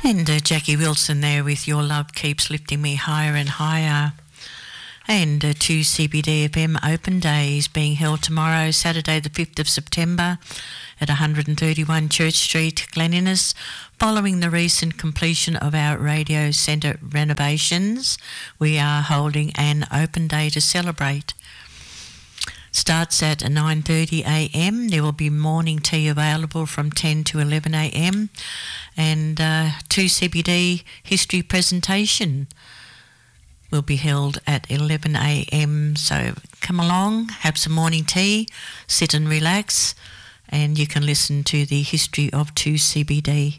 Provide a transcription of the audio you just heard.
And Jackie Wilson there with Your Love Keeps Lifting Me Higher and Higher. And 2CBD FM Open Day is being held tomorrow, Saturday the 5th of September at 131 Church Street, Glen Innes, following the recent completion of our radio centre renovations. We are holding an open day to celebrate. Starts at 9:30am. There will be morning tea available from 10 to 11am, and 2CBD history presentation will be held at 11am. So come along, have some morning tea, sit and relax, and you can listen to the history of 2CBD.